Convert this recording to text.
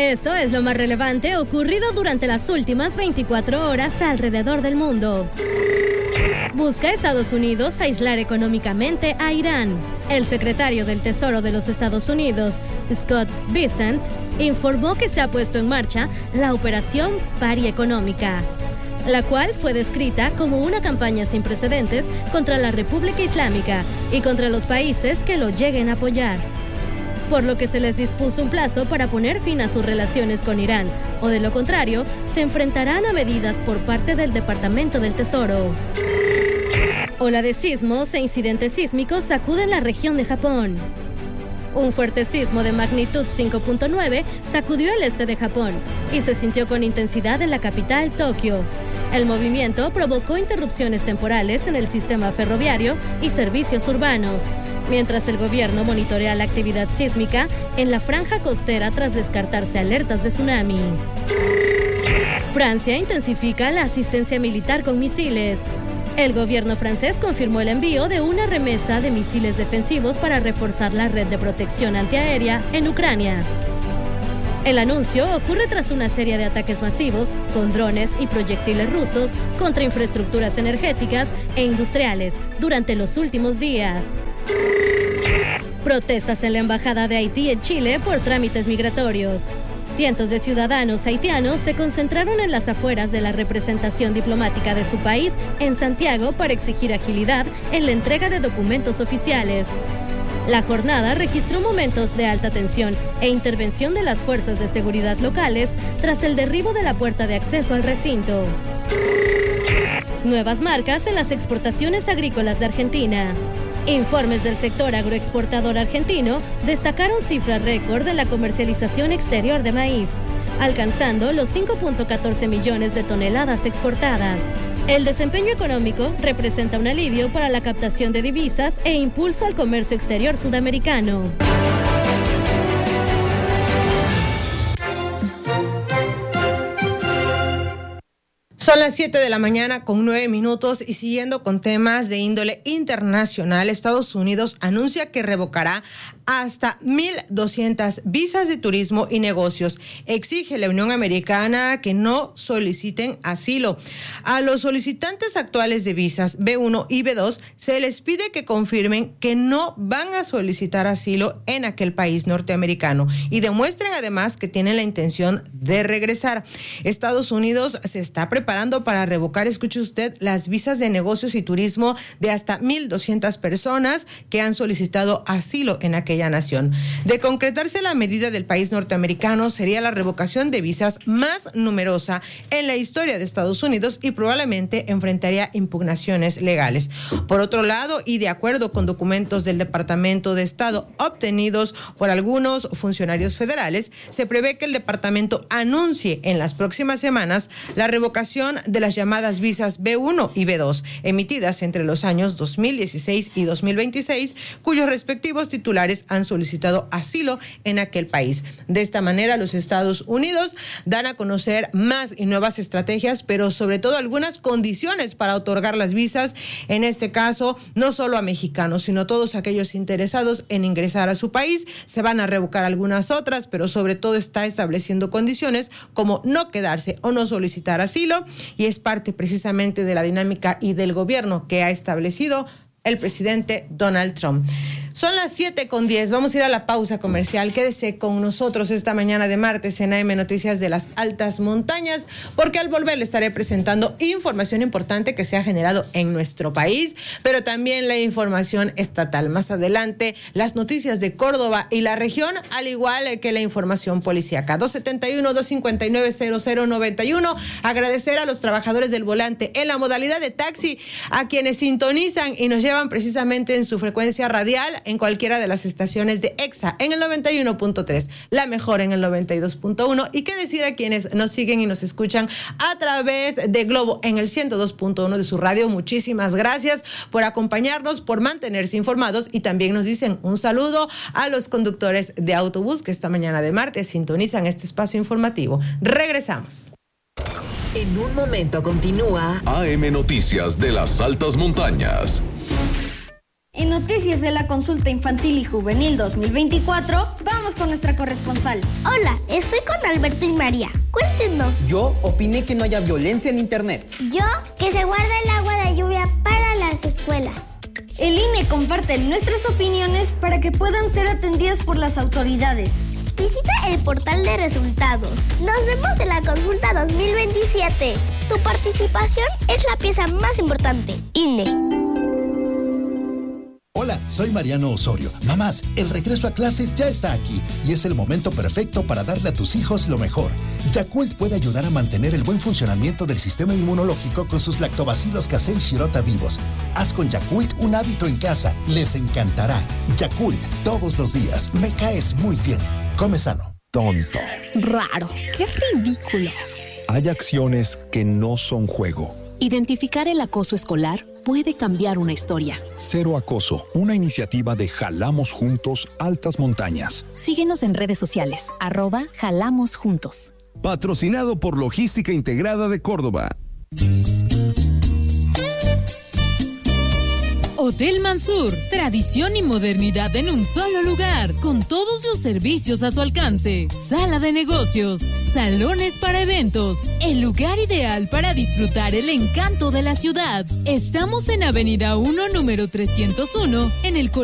Esto es lo más relevante ocurrido durante las últimas 24 horas alrededor del mundo. Busca Estados Unidos aislar económicamente a Irán. El secretario del Tesoro de los Estados Unidos, Scott Bessent, informó que se ha puesto en marcha la Operación Pari Económica, la cual fue descrita como una campaña sin precedentes contra la República Islámica y contra los países que lo lleguen a apoyar, por lo que se les dispuso un plazo para poner fin a sus relaciones con Irán, o de lo contrario, se enfrentarán a medidas por parte del Departamento del Tesoro. Ola de sismos e incidentes sísmicos sacuden la región de Japón. Un fuerte sismo de magnitud 5.9 sacudió el este de Japón y se sintió con intensidad en la capital, Tokio. El movimiento provocó interrupciones temporales en el sistema ferroviario y servicios urbanos, mientras el gobierno monitorea la actividad sísmica en la franja costera tras descartarse alertas de tsunami. Francia intensifica la asistencia militar con misiles. El gobierno francés confirmó el envío de una remesa de misiles defensivos para reforzar la red de protección antiaérea en Ucrania. El anuncio ocurre tras una serie de ataques masivos con drones y proyectiles rusos contra infraestructuras energéticas e industriales durante los últimos días. Protestas en la Embajada de Haití en Chile por trámites migratorios. Cientos de ciudadanos haitianos se concentraron en las afueras de la representación diplomática de su país en Santiago para exigir agilidad en la entrega de documentos oficiales. La jornada registró momentos de alta tensión e intervención de las fuerzas de seguridad locales tras el derribo de la puerta de acceso al recinto. Nuevas marcas en las exportaciones agrícolas de Argentina. Informes del sector agroexportador argentino destacaron cifras récord de la comercialización exterior de maíz, alcanzando los 5.14 millones de toneladas exportadas. El desempeño económico representa un alivio para la captación de divisas e impulso al comercio exterior sudamericano. Son las 7 de la mañana con 9 minutos y siguiendo con temas de índole internacional, Estados Unidos anuncia que revocará hasta 1,200 visas de turismo y negocios. Exige la Unión Americana que no soliciten asilo. A los solicitantes actuales de visas B1 y B2 se les pide que confirmen que no van a solicitar asilo en aquel país norteamericano y demuestren además que tienen la intención de regresar. Estados Unidos se está preparando para revocar, escuche usted, las visas de negocios y turismo de hasta 1,200 personas que han solicitado asilo en aquella nación. De concretarse la medida del país norteamericano, sería la revocación de visas más numerosa en la historia de Estados Unidos y probablemente enfrentaría impugnaciones legales. Por otro lado, y de acuerdo con documentos del Departamento de Estado obtenidos por algunos funcionarios federales, se prevé que el departamento anuncie en las próximas semanas la revocación de las llamadas visas B1 y B2, emitidas entre los años 2016 y 2026, cuyos respectivos titulares han solicitado asilo en aquel país. De esta manera, los Estados Unidos dan a conocer más y nuevas estrategias, pero sobre todo algunas condiciones para otorgar las visas, en este caso, no solo a mexicanos, sino todos aquellos interesados en ingresar a su país. Se van a revocar algunas otras, pero sobre todo está estableciendo condiciones como no quedarse o no solicitar asilo, y es parte precisamente de la dinámica y del gobierno que ha establecido el presidente Donald Trump. Son las 7:10. Vamos a ir a la pausa comercial. Quédese con nosotros esta mañana de martes en AM Noticias de las Altas Montañas, porque al volver le estaré presentando información importante que se ha generado en nuestro país, pero también la información estatal. Más adelante, las noticias de Córdoba y la región, al igual que la información policíaca. 271-259-0091. Agradecer a los trabajadores del volante en la modalidad de taxi, a quienes sintonizan y nos llevan precisamente en su frecuencia radial en cualquiera de las estaciones de EXA en el 91.3, la mejor en el 92.1, y qué decir a quienes nos siguen y nos escuchan a través de Globo en el 102.1 de su radio. Muchísimas gracias por acompañarnos, por mantenerse informados, y también nos dicen un saludo a los conductores de autobús que esta mañana de martes sintonizan este espacio informativo. Regresamos. En un momento continúa AM Noticias de las Altas Montañas. En Noticias de la Consulta Infantil y Juvenil 2024, vamos con nuestra corresponsal. Hola, estoy con Alberto y María. Cuéntenos. Yo opiné que no haya violencia en internet. Yo, que se guarda el agua de lluvia para las escuelas. El INE comparte nuestras opiniones para que puedan ser atendidas por las autoridades. Visita el portal de resultados. Nos vemos en la consulta 2027. Tu participación es la pieza más importante. INE. Hola, soy Mariano Osorio. Mamás, el regreso a clases ya está aquí y es el momento perfecto para darle a tus hijos lo mejor. Yakult puede ayudar a mantener el buen funcionamiento del sistema inmunológico con sus lactobacilos casei shirota vivos. Haz con Yakult un hábito en casa. Les encantará. Yakult, todos los días. Me caes muy bien. Come sano. Tonto. Raro. Qué ridículo. Hay acciones que no son juego. Identificar el acoso escolar puede cambiar una historia. Cero Acoso, una iniciativa de Jalamos Juntos Altas Montañas. Síguenos en redes sociales, @Jalamos Juntos. Patrocinado por Logística Integrada de Córdoba. Hotel Mansur, tradición y modernidad en un solo lugar, con todos los servicios a su alcance. Sala de negocios, salones para eventos, el lugar ideal para disfrutar el encanto de la ciudad. Estamos en Avenida 1, número 301, en el